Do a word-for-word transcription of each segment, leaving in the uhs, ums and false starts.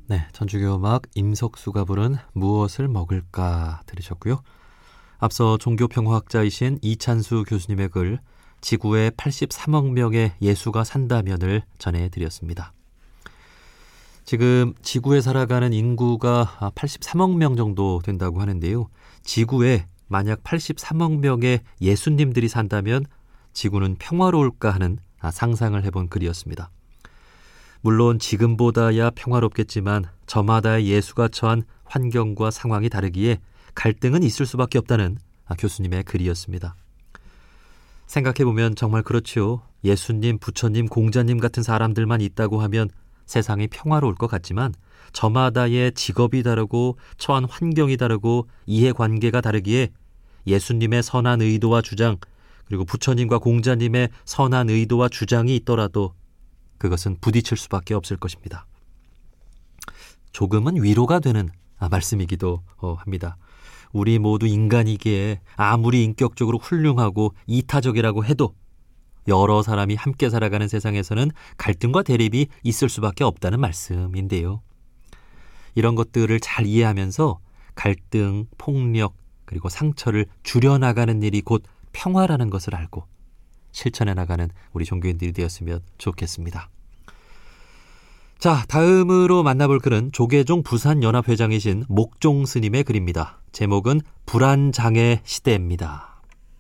네, 전주교 음악 임석수가 부른 무엇을 먹을까 들으셨고요. 앞서 종교평화학자이신 이찬수 교수님의 글 지구에 팔십삼억 명의 예수가 산다면을 전해드렸습니다. 지금 지구에 살아가는 인구가 팔십삼억 명 정도 된다고 하는데요. 지구에 만약 팔십삼억 명의 예수님들이 산다면 지구는 평화로울까 하는 상상을 해본 글이었습니다. 물론 지금보다야 평화롭겠지만 저마다의 예수가 처한 환경과 상황이 다르기에 갈등은 있을 수밖에 없다는 교수님의 글이었습니다. 생각해보면 정말 그렇죠. 예수님, 부처님, 공자님 같은 사람들만 있다고 하면 세상이 평화로울 것 같지만 저마다의 직업이 다르고 처한 환경이 다르고 이해관계가 다르기에 예수님의 선한 의도와 주장, 그리고 부처님과 공자님의 선한 의도와 주장이 있더라도 그것은 부딪힐 수밖에 없을 것입니다. 조금은 위로가 되는 말씀이기도 합니다. 우리 모두 인간이기에 아무리 인격적으로 훌륭하고 이타적이라고 해도 여러 사람이 함께 살아가는 세상에서는 갈등과 대립이 있을 수밖에 없다는 말씀인데요. 이런 것들을 잘 이해하면서 갈등, 폭력, 그리고 상처를 줄여나가는 일이 곧 평화라는 것을 알고 실천해 나가는 우리 종교인들이 되었으면 좋겠습니다. 자, 다음으로 만나볼 글은 조계종 부산연합회장이신 목종 스님의 글입니다. 제목은 불안장애 시대입니다.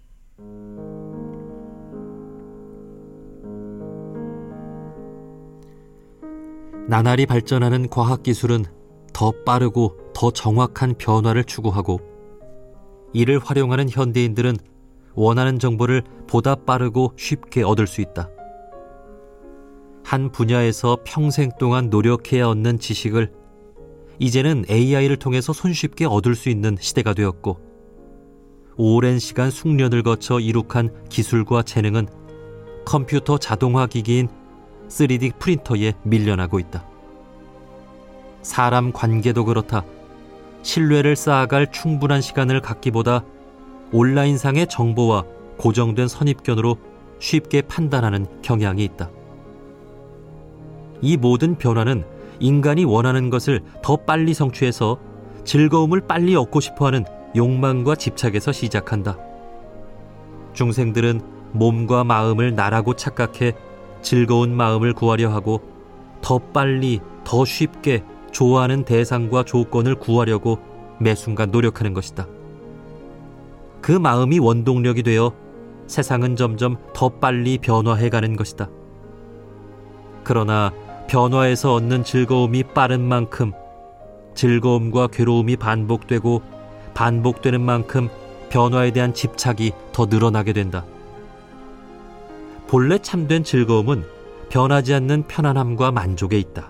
나날이 발전하는 과학기술은 더 빠르고 더 정확한 변화를 추구하고 이를 활용하는 현대인들은 원하는 정보를 보다 빠르고 쉽게 얻을 수 있다. 한 분야에서 평생 동안 노력해야 얻는 지식을 이제는 에이아이를 통해서 손쉽게 얻을 수 있는 시대가 되었고 오랜 시간 숙련을 거쳐 이룩한 기술과 재능은 컴퓨터 자동화 기기인 쓰리디 프린터에 밀려나고 있다. 사람 관계도 그렇다. 신뢰를 쌓아갈 충분한 시간을 갖기보다 온라인상의 정보와 고정된 선입견으로 쉽게 판단하는 경향이 있다. 이 모든 변화는 인간이 원하는 것을 더 빨리 성취해서 즐거움을 빨리 얻고 싶어하는 욕망과 집착에서 시작한다. 중생들은 몸과 마음을 나라고 착각해 즐거운 마음을 구하려 하고 더 빨리, 더 쉽게 좋아하는 대상과 조건을 구하려고 매 순간 노력하는 것이다. 그 마음이 원동력이 되어 세상은 점점 더 빨리 변화해가는 것이다. 그러나 변화에서 얻는 즐거움이 빠른 만큼 즐거움과 괴로움이 반복되고 반복되는 만큼 변화에 대한 집착이 더 늘어나게 된다. 본래 참된 즐거움은 변하지 않는 편안함과 만족에 있다.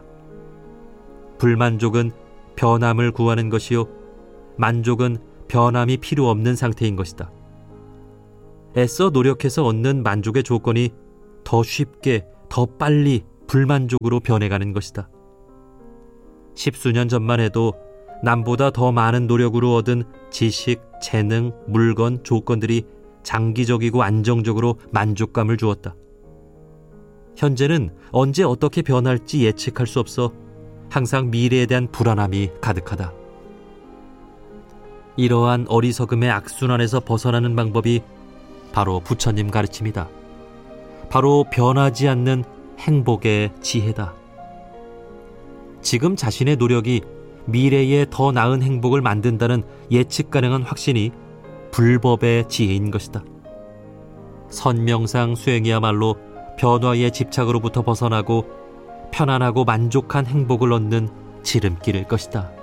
불만족은 변함을 구하는 것이요 만족은 변함이 필요 없는 상태인 것이다. 애써 노력해서 얻는 만족의 조건이 더 쉽게, 더 빨리 불만족으로 변해가는 것이다. 십수년 전만 해도 남보다 더 많은 노력으로 얻은 지식, 재능, 물건, 조건들이 장기적이고 안정적으로 만족감을 주었다. 현재는 언제 어떻게 변할지 예측할 수 없어 항상 미래에 대한 불안함이 가득하다. 이러한 어리석음의 악순환에서 벗어나는 방법이 바로 부처님 가르침이다. 바로 변하지 않는 행복의 지혜다. 지금 자신의 노력이 미래에 더 나은 행복을 만든다는 예측 가능한 확신이 불법의 지혜인 것이다. 선명상 수행이야말로 변화의 집착으로부터 벗어나고 편안하고 만족한 행복을 얻는 지름길일 것이다.